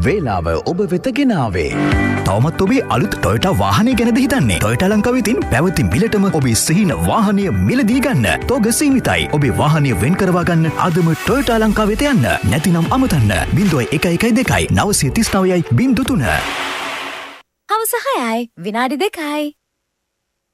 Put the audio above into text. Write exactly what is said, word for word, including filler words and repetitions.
වේලාව ඔබ වෙත ගෙනාවේ. තවමත් ඔබේ අලුත් ටොයෝටා වාහනය ගැනද හිතන්නේ? ටොයෝටා ලංකාවේ තියෙන පැවති මිලටම ඔබේ සිහින වාහනය මිලදී ගන්න. තෝග සීමිතයි. ඔබේ වාහනය වෙන් කරවා ගන්න අදම ටොයෝටා ලංකාවට යන්න. නැතිනම් අමතන්න ज़ीरो एक एक दो नौ नौ तीन नौ බිංදුව තුන. හවස හයයි විනාඩි දෙකයි.